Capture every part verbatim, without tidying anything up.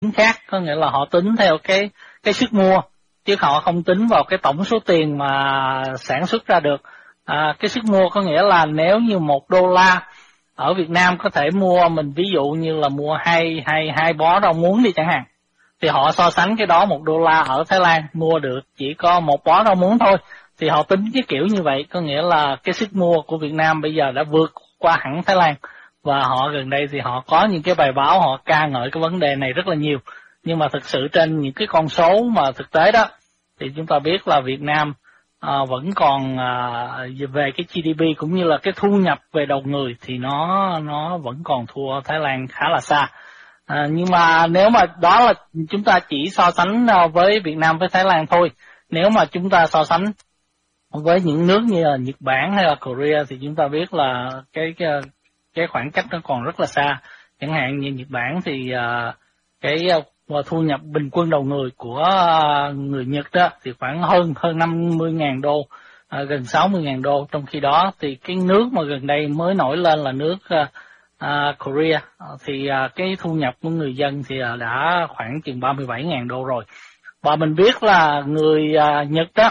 khác, có nghĩa là họ tính theo cái cái sức mua, chứ họ không tính vào cái tổng số tiền mà sản xuất ra được. À, cái sức mua có nghĩa là nếu như một đô la ở Việt Nam có thể mua, mình ví dụ như là mua hai hai hai bó rau muống đi chẳng hạn, thì họ so sánh cái đó một đô la ở Thái Lan mua được chỉ có một bó rau muống thôi, thì họ tính cái kiểu như vậy, có nghĩa là cái sức mua của Việt Nam bây giờ đã vượt qua hẳn Thái Lan. Và họ gần đây thì họ có những cái bài báo họ ca ngợi cái vấn đề này rất là nhiều, nhưng mà thực sự trên những cái con số mà thực tế đó thì chúng ta biết là Việt Nam à, vẫn còn à, về cái giê đê pê cũng như là cái thu nhập về đầu người thì nó nó vẫn còn thua Thái Lan khá là xa. À, nhưng mà nếu mà đó là chúng ta chỉ so sánh với Việt Nam với Thái Lan thôi, nếu mà chúng ta so sánh với những nước như là Nhật Bản hay là Korea thì chúng ta biết là cái cái, cái khoảng cách nó còn rất là xa. Chẳng hạn như Nhật Bản thì uh, cái uh, thu nhập bình quân đầu người của uh, người Nhật đó thì khoảng hơn hơn năm mươi nghìn đô, uh, gần sáu mươi nghìn đô. Trong khi đó thì cái nước mà gần đây mới nổi lên là nước uh, uh, Korea uh, thì uh, cái thu nhập của người dân thì uh, đã khoảng chừng ba mươi bảy nghìn đô rồi. Và mình biết là người uh, Nhật đó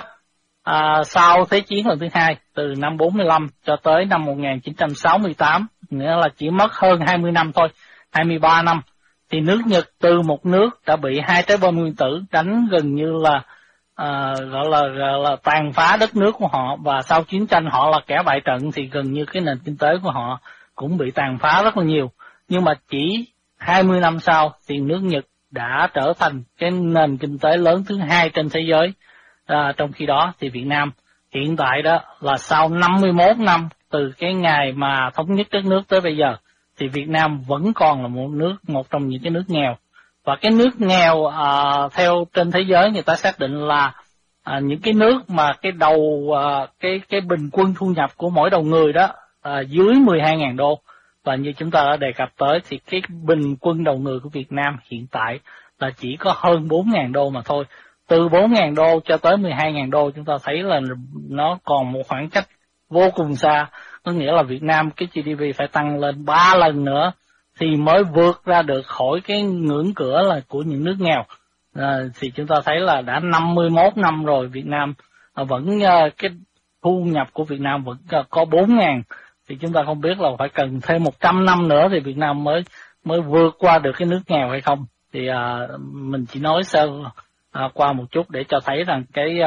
À, sau Thế chiến lần thứ hai, từ năm bốn mươi lăm cho tới năm một nghìn chín trăm sáu mươi tám, nghĩa là chỉ mất hơn hai mươi năm thôi, hai mươi ba năm, thì nước Nhật từ một nước đã bị hai trái bom nguyên tử đánh gần như là à, gọi là gọi là tàn phá đất nước của họ, và sau chiến tranh họ là kẻ bại trận thì gần như cái nền kinh tế của họ cũng bị tàn phá rất là nhiều. Nhưng mà chỉ hai mươi năm sau thì nước Nhật đã trở thành cái nền kinh tế lớn thứ hai trên thế giới. À, trong khi đó thì Việt Nam hiện tại đó là sau năm mươi mốt năm từ cái ngày mà thống nhất đất nước tới bây giờ thì Việt Nam vẫn còn là một nước, một trong những cái nước nghèo. Và cái nước nghèo à, theo trên thế giới người ta xác định là à, những cái nước mà cái đầu à, cái cái bình quân thu nhập của mỗi đầu người đó à, dưới mười hai nghìn đô. Và như chúng ta đã đề cập tới thì cái bình quân đầu người của Việt Nam hiện tại là chỉ có hơn bốn nghìn đô mà thôi. Từ bốn nghìn đô cho tới mười hai nghìn đô chúng ta thấy là nó còn một khoảng cách vô cùng xa. Có nghĩa là Việt Nam cái giê đê pê phải tăng lên ba lần nữa thì mới vượt ra được khỏi cái ngưỡng cửa là của những nước nghèo. À, thì chúng ta thấy là đã năm mươi mốt năm rồi Việt Nam à, vẫn à, cái thu nhập của Việt Nam vẫn à, có bốn nghìn. Thì chúng ta không biết là phải cần thêm một trăm năm nữa thì Việt Nam mới mới vượt qua được cái nước nghèo hay không. Thì à, mình chỉ nói sơ À, qua một chút để cho thấy rằng cái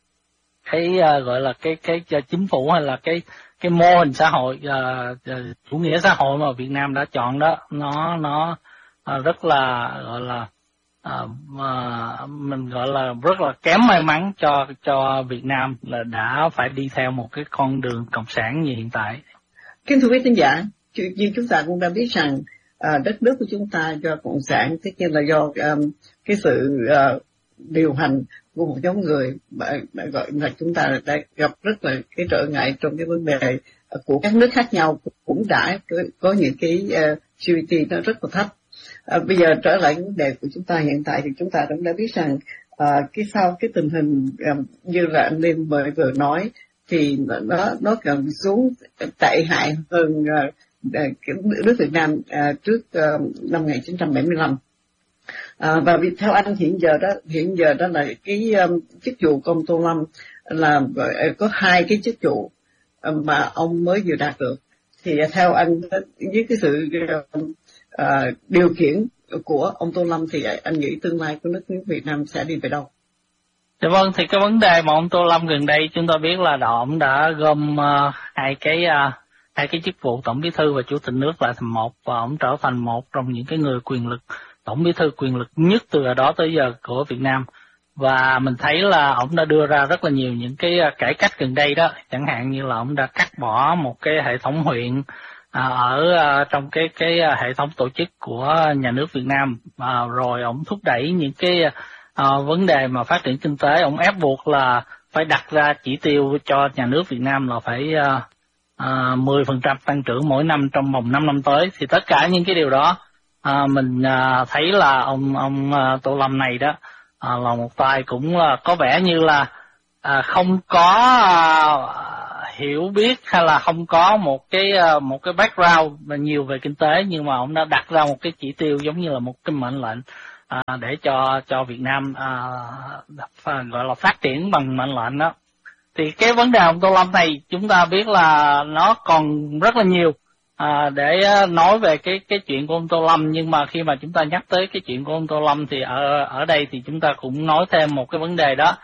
cái uh, gọi là cái cái uh, chính phủ hay là cái cái mô hình xã hội uh, uh, chủ nghĩa xã hội mà Việt Nam đã chọn đó nó nó uh, rất là gọi là uh, uh, mình gọi là rất là kém may mắn cho cho Việt Nam là đã phải đi theo một cái con đường cộng sản như hiện tại. Kính thưa quý khán giả, như chúng ta cũng đã biết rằng uh, đất nước của chúng ta do cộng sản, tất nhiên là do um, cái sự uh, điều hành của một nhóm người mà, mà gọi là chúng ta đã gặp rất là cái trở ngại trong cái vấn đề của các nước khác nhau, cũng đã có, có những cái uh, giê đê pê nó rất là thấp. Uh, bây giờ trở lại vấn đề của chúng ta hiện tại thì chúng ta cũng đã biết rằng uh, cái sau cái tình hình um, như là anh Liêm mới vừa nói thì nó nó cần xuống tệ hại hơn uh, uh, nước Việt Nam uh, trước uh, năm một nghìn chín trăm bảy mươi lăm. À, và vì theo anh hiện giờ đó hiện giờ đó là cái um, chức vụ của ông Tô Lâm là uh, có hai cái chức vụ um, mà ông mới vừa đạt được, thì uh, theo anh với cái sự uh, uh, điều khiển của ông Tô Lâm thì uh, anh nghĩ tương lai của nước Việt Nam sẽ đi về đâu? Dạ vâng, thì cái vấn đề mà ông Tô Lâm gần đây chúng ta biết là ông đã gom uh, hai cái uh, hai cái chức vụ tổng bí thư và chủ tịch nước lại thành một, và ông trở thành một trong những cái người quyền lực, tổng bí thư quyền lực nhất từ đó tới giờ của Việt Nam. Và mình thấy là ông đã đưa ra rất là nhiều những cái cải cách gần đây đó, chẳng hạn như là ông đã cắt bỏ một cái hệ thống huyện à, ở à, trong cái cái hệ thống tổ chức của nhà nước Việt Nam, à, rồi ông thúc đẩy những cái à, vấn đề mà phát triển kinh tế, ông ép buộc là phải đặt ra chỉ tiêu cho nhà nước Việt Nam là phải à, à, mười phần trăm tăng trưởng mỗi năm trong vòng năm năm tới. Thì tất cả những cái điều đó À, mình à, thấy là ông ông à, Tô Lâm này đó à, là một tay cũng là có vẻ như là à, không có à, hiểu biết hay là không có một cái à, một cái background nhiều về kinh tế, nhưng mà ông đã đặt ra một cái chỉ tiêu giống như là một cái mệnh lệnh à, để cho cho Việt Nam à, gọi là phát triển bằng mệnh lệnh đó. Thì cái vấn đề ông Tô Lâm này chúng ta biết là nó còn rất là nhiều à, để nói về cái cái chuyện của ông Tô Lâm, nhưng mà khi mà chúng ta nhắc tới cái chuyện của ông Tô Lâm thì ở ở đây thì chúng ta cũng nói thêm một cái vấn đề, đó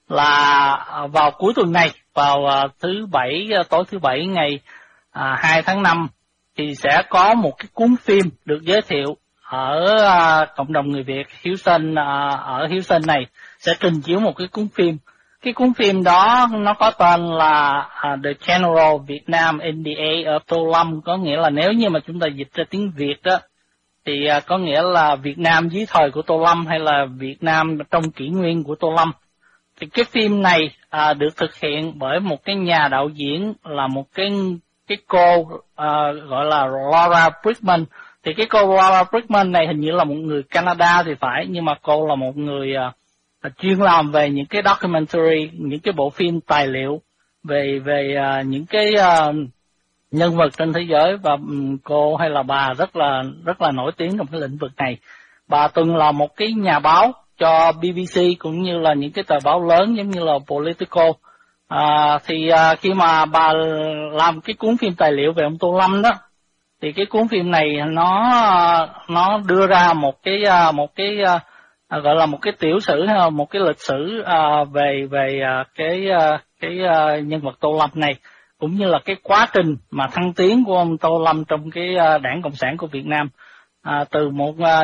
là vào cuối tuần này, vào thứ bảy, tối thứ bảy ngày à, hai tháng năm thì sẽ có một cái cuốn phim được giới thiệu ở à, cộng đồng người Việt Houston, à, ở Houston này sẽ trình chiếu một cái cuốn phim. Cái cuốn phim đó nó có tên là uh, The General Vietnam in the Age of Tô Lâm, có nghĩa là nếu như mà chúng ta dịch ra tiếng Việt đó thì uh, có nghĩa là Việt Nam dưới thời của Tô Lâm hay là Việt Nam trong kỷ nguyên của Tô Lâm. Thì cái phim này uh, được thực hiện bởi một cái nhà đạo diễn là một cái cái cô uh, gọi là Laura Brigman. Thì cái cô Laura Brigman này hình như là một người Canada thì phải, nhưng mà cô là một người uh, chuyên làm về những cái documentary, những cái bộ phim tài liệu về về uh, những cái uh, nhân vật trên thế giới, và um, cô hay là bà rất là rất là nổi tiếng trong cái lĩnh vực này. Bà từng là một cái nhà báo cho B B C cũng như là những cái tờ báo lớn giống như là Politico. À, thì uh, khi mà bà làm cái cuốn phim tài liệu về ông Tô Lâm đó, thì cái cuốn phim này nó nó đưa ra một cái một cái À, gọi là một cái tiểu sử hay là một cái lịch sử à, về về à, cái à, cái à, nhân vật Tô Lâm này, cũng như là cái quá trình mà thăng tiến của ông Tô Lâm trong cái à, Đảng Cộng sản của Việt Nam, à, từ một à,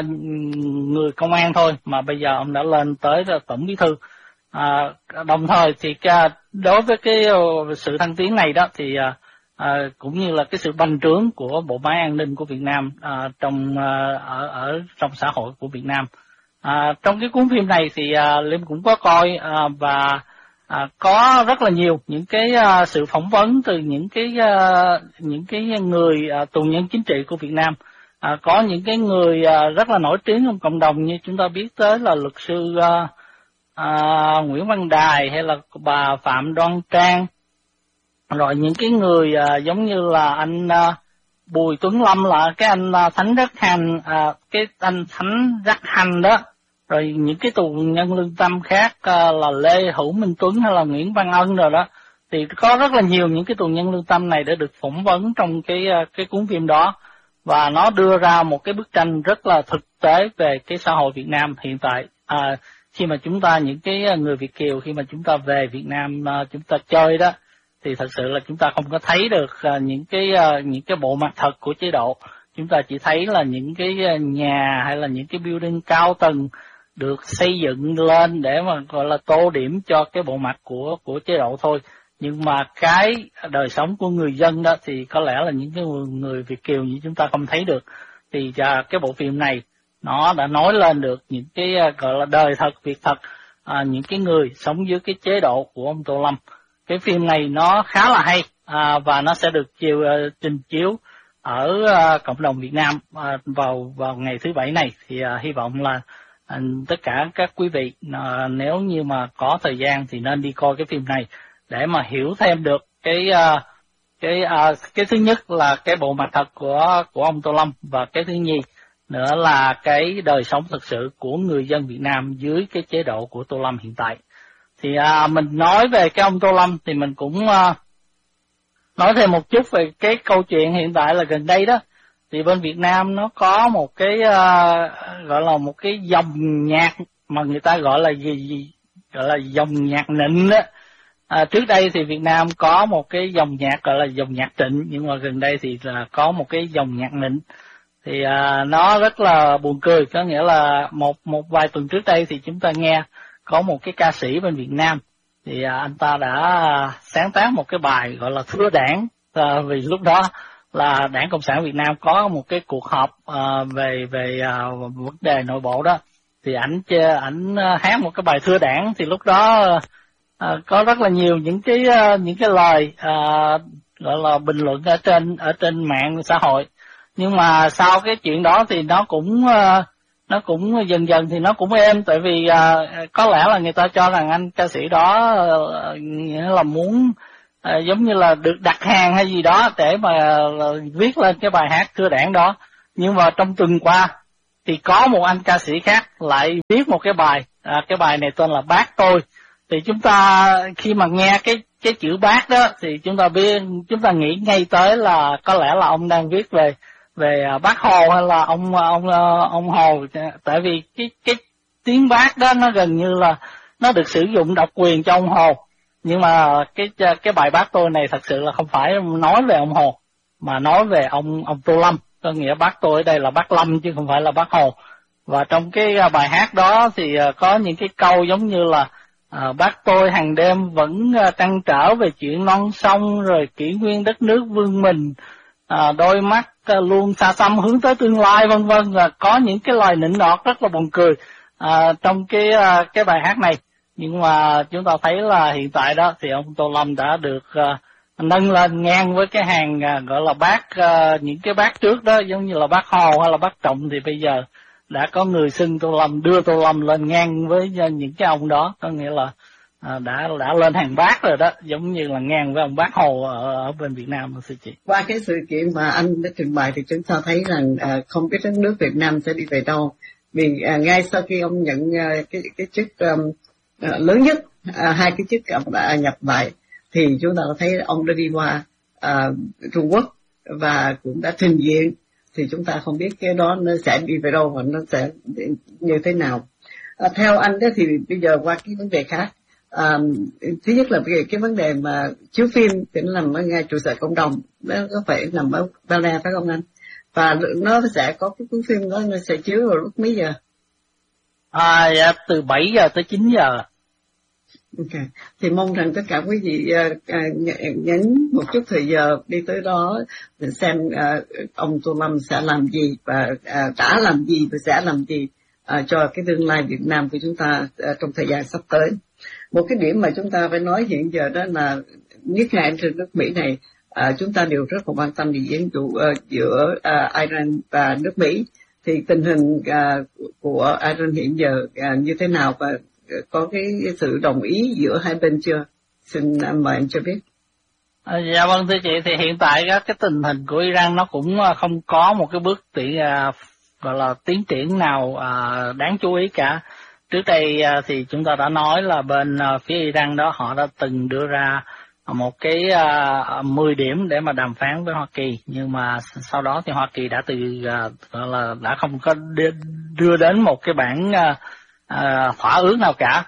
người công an thôi mà bây giờ ông đã lên tới tổng bí thư. À, đồng thời thì à, đối với cái uh, sự thăng tiến này đó thì à, à, cũng như là cái sự bành trướng của bộ máy an ninh của Việt Nam à, trong à, ở ở trong xã hội của Việt Nam. À, trong cái cuốn phim này thì à, Liêm cũng có coi à, và à, có rất là nhiều những cái à, sự phỏng vấn từ những cái à, những cái người à, tù nhân chính trị của Việt Nam. À, có những cái người à, rất là nổi tiếng trong cộng đồng, như chúng ta biết tới là luật sư à, à, Nguyễn Văn Đài hay là bà Phạm Đoan Trang, rồi những cái người à, giống như là anh à, Bùi Tuấn Lâm, là cái anh à, Thánh Rất Hành, à, cái anh Thánh Rất Hành đó, rồi những cái tù nhân lương tâm khác uh, là Lê Hữu Minh Tuấn hay là Nguyễn Văn Ân rồi đó, thì có rất là nhiều những cái tù nhân lương tâm này đã được phỏng vấn trong cái uh, cái cuốn phim đó, và nó đưa ra một cái bức tranh rất là thực tế về cái xã hội Việt Nam hiện tại. À, khi mà chúng ta những cái người Việt kiều khi mà chúng ta về Việt Nam uh, chúng ta chơi đó, thì thật sự là chúng ta không có thấy được uh, những cái uh, những cái bộ mặt thật của chế độ. Chúng ta chỉ thấy là những cái nhà hay là những cái building cao tầng được xây dựng lên để mà gọi là tô điểm cho cái bộ mặt của của chế độ thôi. Nhưng mà cái đời sống của người dân đó thì có lẽ là những cái người Việt kiều như chúng ta không thấy được. Thì à, cái bộ phim này nó đã nói lên được những cái gọi là đời thật, việc thật, à, những cái người sống dưới cái chế độ của ông Tô Lâm. Cái phim này nó khá là hay à, và nó sẽ được chiều uh, trình chiếu ở uh, cộng đồng Việt Nam uh, vào vào ngày thứ bảy này. Thì uh, hy vọng là uh, tất cả các quý vị uh, nếu như mà có thời gian thì nên đi coi cái phim này để mà hiểu thêm được cái uh, cái uh, cái thứ nhất là cái bộ mặt thật của của ông Tô Lâm, và cái thứ nhì nữa là cái đời sống thực sự của người dân Việt Nam dưới cái chế độ của Tô Lâm hiện tại. Thì à, mình nói về cái ông Tô Lâm thì mình cũng à, nói thêm một chút về cái câu chuyện hiện tại là gần đây đó. Thì bên Việt Nam nó có một cái à, gọi là một cái dòng nhạc mà người ta gọi là gì, gì gọi là dòng nhạc nịnh đó. À, trước đây thì Việt Nam có một cái dòng nhạc gọi là dòng nhạc trịnh, nhưng mà gần đây thì là có một cái dòng nhạc nịnh. Thì à, nó rất là buồn cười, có nghĩa là một một vài tuần trước đây thì chúng ta nghe có một cái ca sĩ bên Việt Nam thì à, anh ta đã à, sáng tác một cái bài gọi là Thưa Đảng, à, vì lúc đó là Đảng Cộng sản Việt Nam có một cái cuộc họp à, về về à, vấn đề nội bộ đó, thì ảnh ảnh hát một cái bài Thưa Đảng. Thì lúc đó à, có rất là nhiều những cái những cái lời à, gọi là bình luận ở trên ở trên mạng xã hội. Nhưng mà sau cái chuyện đó thì nó cũng uh, nó cũng dần dần thì nó cũng êm, tại vì uh, có lẽ là người ta cho rằng anh ca sĩ đó uh, nghĩa là muốn uh, giống như là được đặt hàng hay gì đó để mà uh, viết lên cái bài hát Thưa Đảng đó. Nhưng mà trong tuần qua thì có một anh ca sĩ khác lại viết một cái bài, à, cái bài này tên là Bác Tôi. Thì chúng ta khi mà nghe cái cái chữ bác đó thì chúng ta biết, chúng ta nghĩ ngay tới là có lẽ là ông đang viết về về Bác Hồ hay là ông ông ông Hồ, tại vì cái cái tiếng bác đó nó gần như là nó được sử dụng độc quyền cho ông Hồ. Nhưng mà cái cái bài Bác Tôi này thật sự là không phải nói về ông Hồ mà nói về ông ông Tô Lâm, có nghĩa Bác Tôi ở đây là Bác Lâm chứ không phải là Bác Hồ. Và trong cái bài hát đó thì có những cái câu giống như là à, bác tôi hàng đêm vẫn trăn trở về chuyện non sông, rồi kỷ nguyên đất nước vương mình, à, đôi mắt luôn xa xăm hướng tới tương lai, vân vân. Và có những cái lời nịnh nọt rất là buồn cười à, trong cái cái bài hát này. Nhưng mà chúng ta thấy là hiện tại đó thì ông Tô Lâm đã được uh, nâng lên ngang với cái hàng uh, gọi là bác, uh, những cái bác trước đó giống như là Bác Hồ hay là Bác Trọng, thì bây giờ đã có người xưng Tô Lâm, đưa Tô Lâm lên ngang với những cái ông đó, có nghĩa là à, đã đã lên hàng bác rồi đó, giống như là ngang với ông Bác Hồ ở, ở bên Việt Nam. Thưa chị, qua cái sự kiện mà anh đã trình bày thì chúng ta thấy rằng à, không biết đất nước Việt Nam sẽ đi về đâu, vì à, ngay sau khi ông nhận à, cái cái chức um, à, lớn nhất, à, hai cái chức à, nhập lại, thì chúng ta thấy ông đã đi qua à, Trung Quốc và cũng đã trình diện, thì chúng ta không biết cái đó nó sẽ đi về đâu và nó sẽ như thế nào. À, theo anh đó thì bây giờ qua cái vấn đề khác, à, thứ nhất là về cái vấn đề mà chiếu phim thì nó nằm ở ngay trụ sở cộng đồng, nó có phải nằm ở Bel Air phải không anh? Và nó sẽ có cái cuốn phim đó nó sẽ chiếu vào lúc mấy giờ? À, dạ, từ bảy giờ tới chín giờ. Ok, thì mong rằng tất cả quý vị uh, uh, nhấn một chút thời giờ đi tới đó để xem uh, ông Tô Lâm sẽ làm gì và uh, đã làm gì và sẽ làm gì uh, cho cái tương lai Việt Nam của chúng ta uh, trong thời gian sắp tới. Một cái điểm mà chúng ta phải nói hiện giờ đó là nhất hai trên nước Mỹ này, uh, chúng ta đều rất là quan tâm đến diễn vụ uh, giữa uh, Iran và nước Mỹ. Thì tình hình uh, của Iran hiện giờ uh, như thế nào và có cái sự đồng ý giữa hai bên chưa? Xin mời anh cho biết. À, dạ vâng thưa chị, thì hiện tại cái tình hình của Iran nó cũng không có một cái bước tiến uh, gọi là tiến triển nào uh, đáng chú ý cả. Trước đây uh, thì chúng ta đã nói là bên uh, phía Iran đó họ đã từng đưa ra một cái uh, mười điểm để mà đàm phán với Hoa Kỳ, nhưng mà sau đó thì Hoa Kỳ đã từ uh, gọi là đã không có đưa đến một cái bản uh, À, thỏa ước nào cả.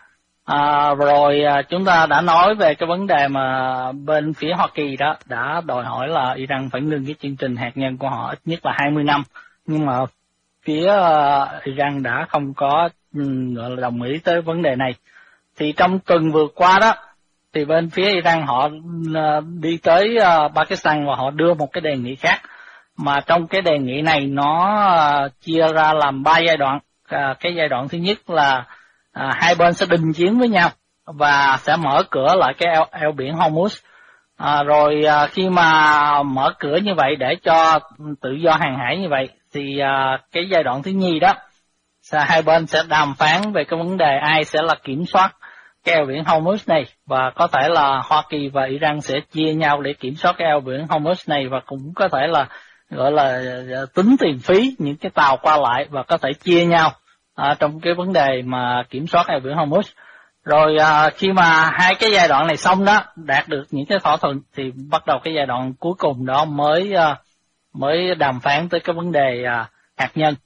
À, rồi à, chúng ta đã nói về cái vấn đề mà bên phía Hoa Kỳ đó đã đòi hỏi là Iran phải ngừng cái chương trình hạt nhân của họ ít nhất là hai mươi năm, nhưng mà phía uh, Iran đã không có um, gọi là đồng ý tới vấn đề này. Thì trong tuần vừa qua đó thì bên phía Iran họ uh, đi tới uh, Pakistan và họ đưa một cái đề nghị khác, mà trong cái đề nghị này nó uh, chia ra làm ba giai đoạn. À, cái giai đoạn thứ nhất là à, hai bên sẽ đình chiến với nhau và sẽ mở cửa lại cái eo, eo biển Hormuz. À, rồi à, khi mà mở cửa như vậy để cho tự do hàng hải như vậy thì à, cái giai đoạn thứ nhì đó sẽ, hai bên sẽ đàm phán về cái vấn đề ai sẽ là kiểm soát cái eo biển Hormuz này, và có thể là Hoa Kỳ và Iran sẽ chia nhau để kiểm soát cái eo biển Hormuz này, và cũng có thể là gọi là tính tiền phí những cái tàu qua lại và có thể chia nhau à, trong cái vấn đề mà kiểm soát eo biển Hormuz. Rồi à, khi mà hai cái giai đoạn này xong đó, đạt được những cái thỏa thuận thì bắt đầu cái giai đoạn cuối cùng đó mới à, mới đàm phán tới cái vấn đề à, hạt nhân.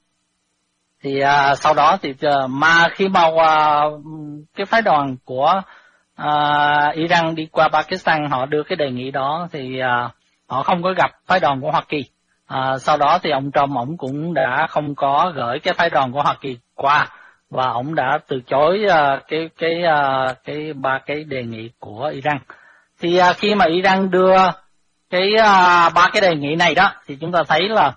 Thì à, sau đó thì à, mà khi mà à, cái phái đoàn của à, Iran đi qua Pakistan họ đưa cái đề nghị đó thì à, họ không có gặp phái đoàn của Hoa Kỳ. À, sau đó thì ông Trump ổng cũng đã không có gửi cái phái đoàn của Hoa Kỳ qua, và ổng đã từ chối uh, cái cái uh, cái ba cái đề nghị của Iran. Thì uh, khi mà Iran đưa cái uh, ba cái đề nghị này đó thì chúng ta thấy là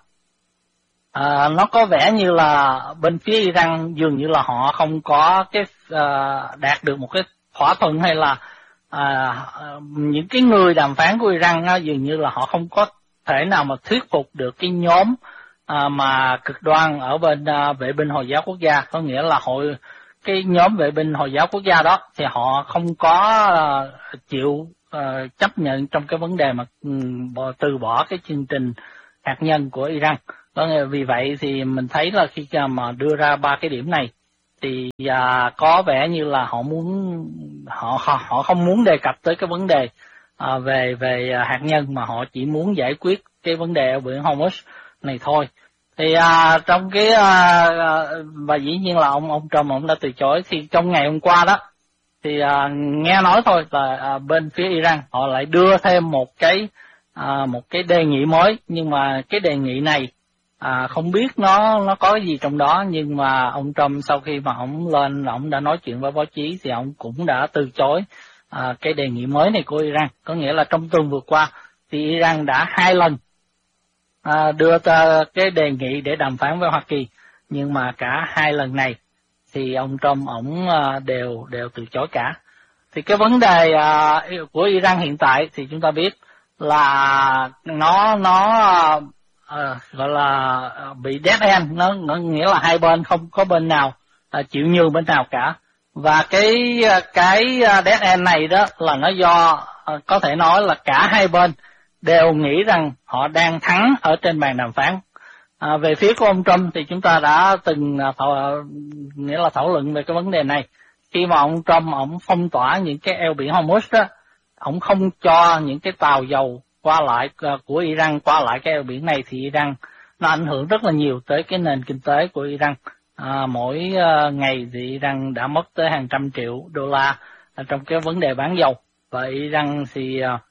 uh, nó có vẻ như là bên phía Iran dường như là họ không có cái uh, đạt được một cái thỏa thuận, hay là uh, những cái người đàm phán của Iran uh, dường như là họ không có thể nào mà thuyết phục được cái nhóm à, mà cực đoan ở bên à, vệ binh Hồi giáo quốc gia, có nghĩa là hội cái nhóm vệ binh Hồi giáo quốc gia đó thì họ không có à, chịu à, chấp nhận trong cái vấn đề mà um, từ bỏ cái chương trình hạt nhân của Iran. Vâng, vì vậy thì mình thấy là khi mà đưa ra ba cái điểm này thì à, có vẻ như là họ muốn họ họ, họ không muốn đề cập tới cái vấn đề à, về về hạt nhân, mà họ chỉ muốn giải quyết cái vấn đề ở biển Hormuz này thôi. Thì à, trong cái à, và dĩ nhiên là ông ông Trump ông đã từ chối. Thì trong ngày hôm qua đó thì à, nghe nói thôi là à, bên phía Iran họ lại đưa thêm một cái à, một cái đề nghị mới, nhưng mà cái đề nghị này à, không biết nó nó có cái gì trong đó. Nhưng mà ông Trump sau khi mà ông lên, ông đã nói chuyện với báo chí thì ông cũng đã từ chối à, cái đề nghị mới này của Iran. Có nghĩa là trong tuần vừa qua thì Iran đã hai lần à, đưa ra cái đề nghị để đàm phán với Hoa Kỳ, nhưng mà cả hai lần này thì ông Trump ổng à, đều đều từ chối cả. Thì cái vấn đề à, của Iran hiện tại thì chúng ta biết là nó nó à, gọi là bị dead end, nó, nó nghĩa là hai bên không có bên nào à, chịu nhường bên nào cả. Và cái cái dead end này đó là nó do à, có thể nói là cả hai bên đều nghĩ rằng họ đang thắng ở trên bàn đàm phán. À, về phía của ông Trump thì chúng ta đã từng thảo, nghĩa là thảo luận về cái vấn đề này. Khi mà ông Trump ông phong tỏa những cái eo biển Hormuz đó, ông không cho những cái tàu dầu qua lại của Iran qua lại cái eo biển này, thì Iran nó ảnh hưởng rất là nhiều tới cái nền kinh tế của Iran. À, mỗi uh, ngày thì Iran đã mất tới hàng trăm triệu đô la trong cái vấn đề bán dầu, và Iran thì uh,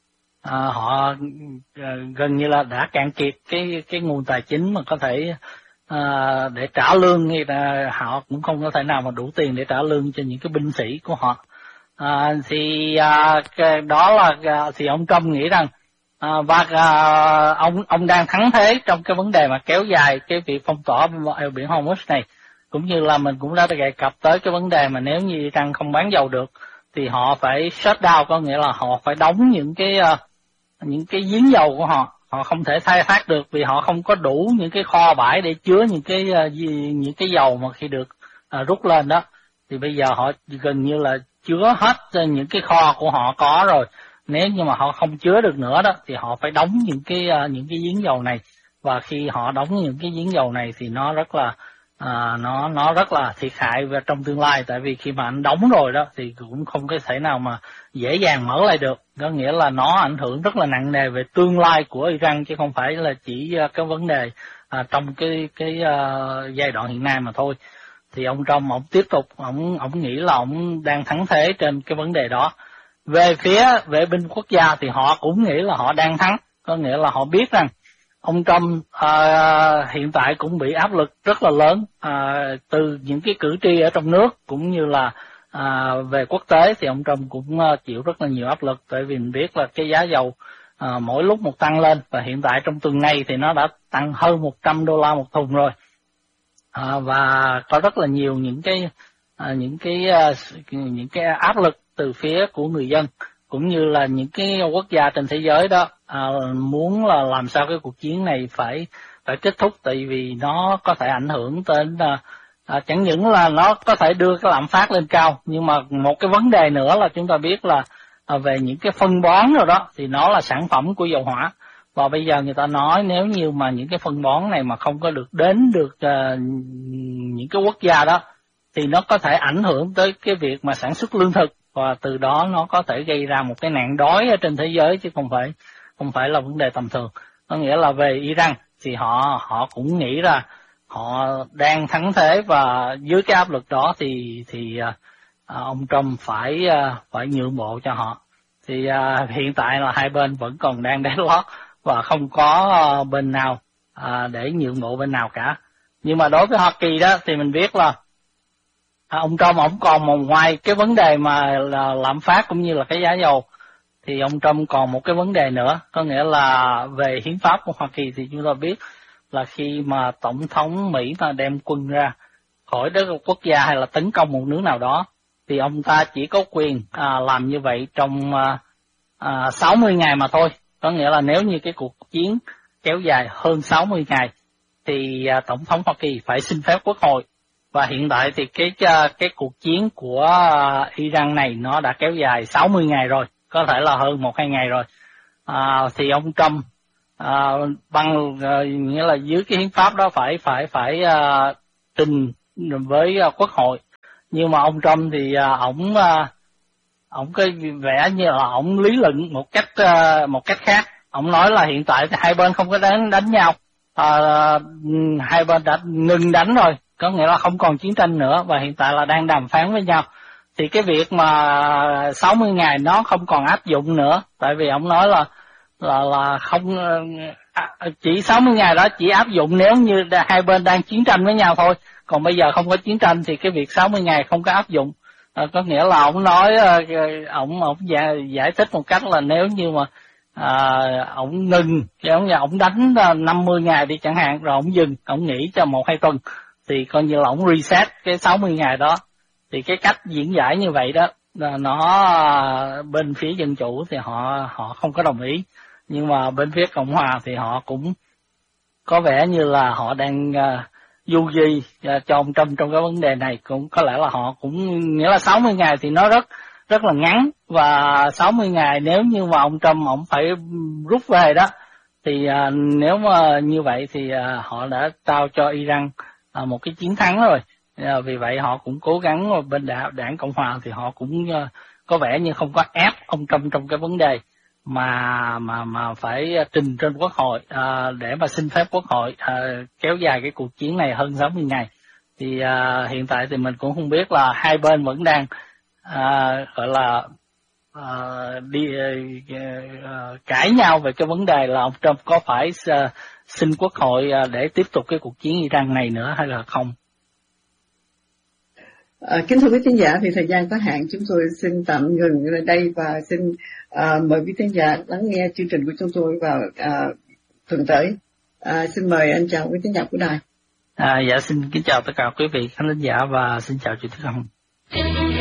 À, họ à, gần như là đã cạn kiệt cái cái nguồn tài chính mà có thể à, để trả lương, hay là họ cũng không có thể nào mà đủ tiền để trả lương cho những cái binh sĩ của họ. À, thì à, cái đó là à, thì ông Trump nghĩ rằng à, và à, ông ông đang thắng thế trong cái vấn đề mà kéo dài cái việc phong tỏa eo biển Hormuz này, cũng như là mình cũng đã đề cập tới cái vấn đề mà nếu như Iran không bán dầu được thì họ phải shut down, có nghĩa là họ phải đóng những cái uh, những cái giếng dầu của họ, họ không thể khai thác được vì họ không có đủ những cái kho bãi để chứa những cái uh, những cái dầu mà khi được uh, rút lên đó. Thì bây giờ họ gần như là chứa hết những cái kho của họ có rồi. Nếu như mà họ không chứa được nữa đó thì họ phải đóng những cái uh, những cái giếng dầu này, và khi họ đóng những cái giếng dầu này thì nó rất là À, nó nó rất là thiệt hại về trong tương lai, tại vì khi mà anh đóng rồi đó thì cũng không có thể nào mà dễ dàng mở lại được. Có nghĩa là nó ảnh hưởng rất là nặng nề về tương lai của Iran, chứ không phải là chỉ uh, cái vấn đề uh, trong cái cái uh, giai đoạn hiện nay mà thôi. Thì ông Trump ông tiếp tục ông ông nghĩ là ông đang thắng thế trên cái vấn đề đó. Về phía vệ binh quốc gia thì họ cũng nghĩ là họ đang thắng, có nghĩa là họ biết rằng ông Trump uh, hiện tại cũng bị áp lực rất là lớn uh, từ những cái cử tri ở trong nước cũng như là uh, về quốc tế. Thì ông Trump cũng uh, chịu rất là nhiều áp lực, tại vì mình biết là cái giá dầu uh, mỗi lúc một tăng lên, và hiện tại trong tuần này thì nó đã tăng hơn một trăm đô la một thùng rồi. Uh, và có rất là nhiều những cái uh, những cái uh, những cái áp lực từ phía của người dân cũng như là những cái quốc gia trên thế giới đó à, muốn là làm sao cái cuộc chiến này phải phải kết thúc, tại vì nó có thể ảnh hưởng đến à, à, chẳng những là nó có thể đưa cái lạm phát lên cao, nhưng mà một cái vấn đề nữa là chúng ta biết là à, về những cái phân bón rồi đó thì nó là sản phẩm của dầu hỏa, và bây giờ người ta nói nếu như mà những cái phân bón này mà không có được đến được à, những cái quốc gia đó thì nó có thể ảnh hưởng tới cái việc mà sản xuất lương thực, và từ đó nó có thể gây ra một cái nạn đói ở trên thế giới, chứ không phải không phải là vấn đề tầm thường. Có nghĩa là về Iran thì họ họ cũng nghĩ ra họ đang thắng thế, và dưới cái áp lực đó thì thì à, ông Trump phải à, phải nhượng bộ cho họ. Thì à, hiện tại là hai bên vẫn còn đang deadlock và không có à, bên nào à, để nhượng bộ bên nào cả. Nhưng mà đối với Hoa Kỳ đó thì mình biết là À, ông Trump ông còn một ngoài cái vấn đề mà là lạm phát cũng như là cái giá dầu, thì ông Trump còn một cái vấn đề nữa, có nghĩa là về hiến pháp của Hoa Kỳ. Thì chúng ta biết là khi mà tổng thống Mỹ mà đem quân ra khỏi đất quốc gia hay là tấn công một nước nào đó thì ông ta chỉ có quyền à, làm như vậy trong à, à, sáu mươi ngày mà thôi. Có nghĩa là nếu như cái cuộc chiến kéo dài hơn sáu mươi ngày thì à, tổng thống Hoa Kỳ phải xin phép quốc hội. Và hiện tại thì cái cái cuộc chiến của Iran này nó đã kéo dài sáu mươi ngày rồi, có thể là hơn một hai ngày rồi. À, thì ông Trump à, bằng à, nghĩa là dưới cái hiến pháp đó phải phải phải à, trình với à, quốc hội. Nhưng mà ông Trump thì à, ổng à, ổng cái vẻ như là ổng lý luận một cách à, một cách khác. Ổng nói là hiện tại hai bên không có đánh đánh nhau, à, hai bên đã ngừng đánh rồi, có nghĩa là không còn chiến tranh nữa và hiện tại là đang đàm phán với nhau. Thì cái việc mà sáu mươi ngày nó không còn áp dụng nữa, tại vì ông nói là là là không, chỉ sáu mươi ngày đó chỉ áp dụng nếu như hai bên đang chiến tranh với nhau thôi, còn bây giờ không có chiến tranh thì cái việc sáu mươi ngày không có áp dụng. À, có nghĩa là ông nói, ông ông giải, giải thích một cách là nếu như mà à, ông ngừng, giống như ông đánh năm mươi ngày đi chẳng hạn, rồi ông dừng, ông nghỉ cho một hai tuần, thì coi như là ông reset cái sáu mươi ngày đó. Thì cái cách diễn giải như vậy đó, nó bên phía dân chủ thì họ họ không có đồng ý, nhưng mà bên phía Cộng hòa thì họ cũng có vẻ như là họ đang uh, du di uh, cho ông Trump trong cái vấn đề này. Cũng có lẽ là họ cũng nghĩa là sáu mươi ngày thì nó rất rất là ngắn, và sáu mươi ngày nếu như mà ông Trump ông phải rút về đó thì uh, nếu mà như vậy thì uh, họ đã trao cho Iran uh, một cái chiến thắng rồi. Uh, vì vậy họ cũng cố gắng, bên đảng, đảng Cộng hòa thì họ cũng uh, có vẻ như không có ép ông Trump trong cái vấn đề mà mà mà phải trình trên quốc hội à, để mà xin phép quốc hội à, kéo dài cái cuộc chiến này hơn sáu mươi ngày. Thì à, hiện tại thì mình cũng không biết là hai bên vẫn đang à, gọi là à, đi à, cãi nhau về cái vấn đề là ông Trump có phải à, xin quốc hội à, để tiếp tục cái cuộc chiến Iran này nữa hay là không. À, kính thưa quý khán giả, thì thời gian có hạn, chúng tôi xin tạm ngừng ở đây và xin à, mời quý khán giả lắng nghe chương trình của chúng tôi vào à, tuần tới. À, xin mời anh chào quý khán giả của đài. À, dạ xin kính chào tất cả quý vị khán giả và xin chào chị Thúy Hồng.